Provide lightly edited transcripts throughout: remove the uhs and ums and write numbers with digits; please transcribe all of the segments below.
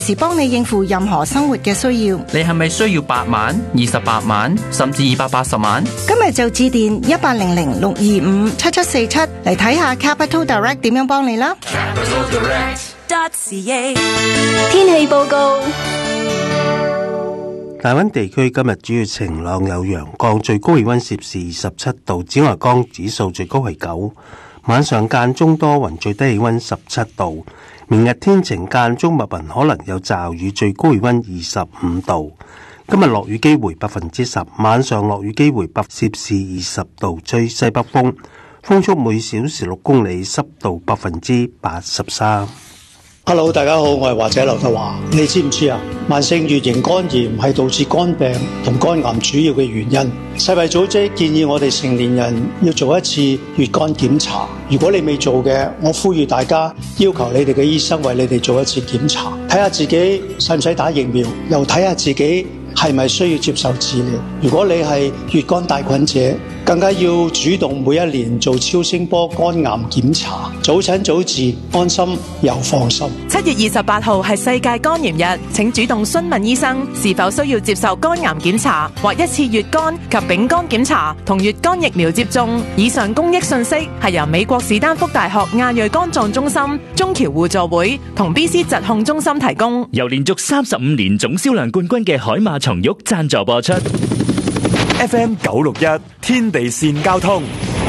時幫你應付任何生活嘅需要。 你係咪需要8萬、28萬，甚至280萬？ 今日就致電1800-625-7747嚟睇下 Capital Direct 點樣幫你啦。 天氣報告。 大溫地區今日主要晴朗有陽光，最高氣溫攝氏27度，紫外光指數最高係9。晚上間中多雲，最低氣溫17度。明日天晴間中密雲，可能有驟雨，最高氣溫25度。今日落雨機會10%，晚上落雨機會攝氏20度，吹西北風，風速每小時6公里，濕度83%。 Hello， 大家好，我係華仔劉德華。你知唔知啊？慢性乙型肝炎係導致肝病同肝癌主要嘅原因。世衛組織建議我哋成年人要做一次乙肝檢查。如果你未做嘅，我呼籲大家要求你哋嘅醫生為你哋做一次檢查，睇下自己使唔使打疫苗，又睇下自己係咪需要接受治療。如果你係乙肝帶菌者，更加要主動每一年做超聲波肝癌檢查，早診早治，安心又放心。 7月28號係世界肝炎日，請主動詢問醫生是否需要接受肝癌檢查或一次乙肝及丙肝檢查同乙肝疫苗接種。以上公益信息係由美國史丹福大學亞裔肝臟中心、中僑互助會同 BC 疾控中心提供。 由連續35年總銷量冠軍嘅海馬松玉贊助播出。 FM 961天地線交通。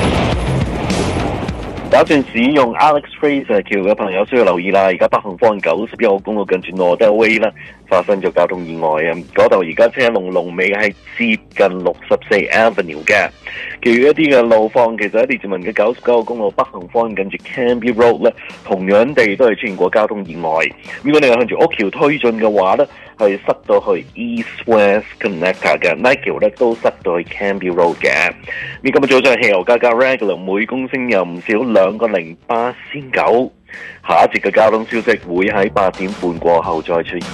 打算使用 Alex Fraser 橋嘅朋友需要留意啦，而家北行方91號公路近住 Northern Way 啦，發生咗交通意外啊！嗰度而家車龍尾係接近64 Avenue 嘅。其餘一啲嘅路況，其實喺列治文嘅99號公路北行方近住 Canby Road 咧，同樣地都係出現過交通意外。如果你係向住屋橋推進嘅話咧，係塞到去 East West Connector 嘅 Night 橋咧，都塞到去 Canby Road 嘅。今日早上汽油價格 regular 每公升有唔少2.08仙9。下一節嘅交通消息會喺8點半過後再出現。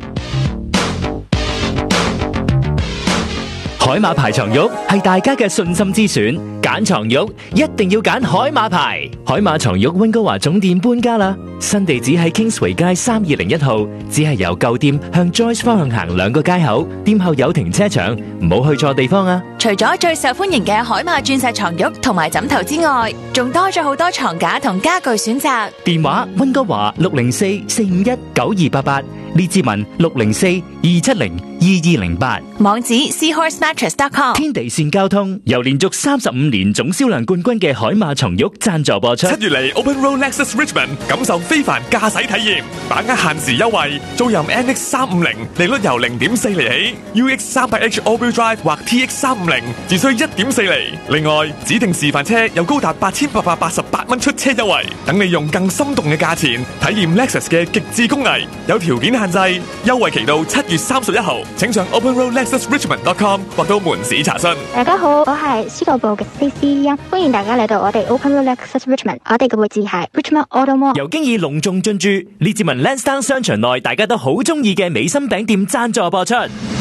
海馬牌床褥係大家嘅信心之選，揀床褥一定要揀海馬牌。海馬床褥溫哥華總店搬家啦，新地址喺 Kingsway 街3201號，只係由舊店向 Joyce 方向行2個街口，店後有停車場，唔好去錯地方啊！ 除咗最受歡迎嘅海馬鑽石床褥同埋枕頭之外，仲多咗好多床架同家具選擇。 電話溫哥華604-451-9288，列治文604-270-2208， 網址 seahorsemattress.com。 天地線交通由連續35年總銷量冠軍嘅海馬床褥贊助播出。 7月嚟 Open Road Lexus Richmond，感受非凡駕駛體驗，把握限時優惠，租任 NX350，利率由0.4厘起 ，UX300H All-Wheel Drive 或 TX350，只需1.4厘。另外，指定示範車有高達8888蚊出車優惠，等你用更心動嘅價錢體驗 Lexus 嘅極致工藝。有條件限制，優惠期到7月31號，請上 OpenRoadLexusRichmond.com 或到門市查詢。 大家好，我係司徒部嘅 CC 欣，歡迎大家嚟到我哋 OpenRoad Lexus Richmond， 我哋嘅位置係 Richmond Auto Mall。 由經已隆重進駐列治文 Lansdowne 商場內，大家都好中意嘅美心餅店贊助播出。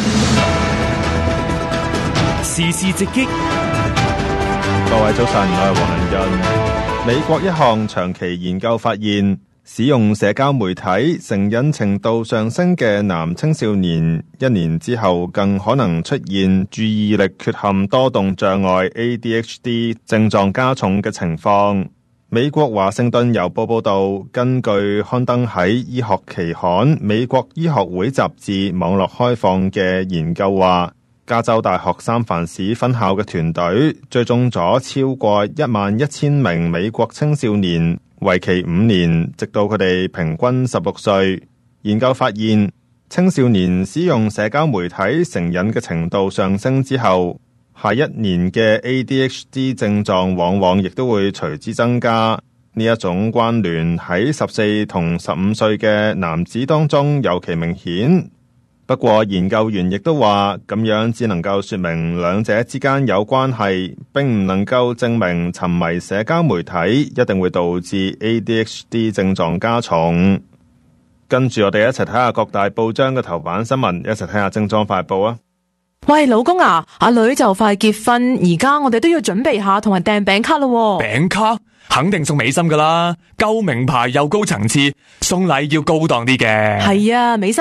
時事直擊， 各位早晨，我係黃仁潤。美國一項長期研究發現，使用社交媒體成癮程度上升嘅男青少年，1年之後更可能出現注意力缺陷多動障礙 ADHD 症狀加重嘅情況。美國華盛頓郵報報道，根據刊登喺醫學期刊《美國醫學會雜誌》網絡開放嘅研究話，加州大學三藩市分校嘅團隊追蹤咗超過11000名美國青少年，為期5年，直到佢哋平均16歲。研究發現，青少年使用社交媒體成癮嘅程度上升之後，下一年嘅 ADHD 症狀往往亦都會隨之增加。呢一種關聯喺14同15歲嘅男子當中尤其明顯。不過研究員亦都話，咁樣只能夠說明兩者之間有關係，並唔能夠證明沉迷社交媒體一定會導致 ADHD 症狀加重。跟住我哋一齊睇下各大報章嘅頭版新聞，一齊睇下精裝快報啊！ 喂，老公啊，阿女就快結婚，而家我哋都要準備下同人訂餅卡咯。 餅卡肯定送美心噶啦，夠名牌又高層次，送禮要高檔啲嘅。 係啊，美心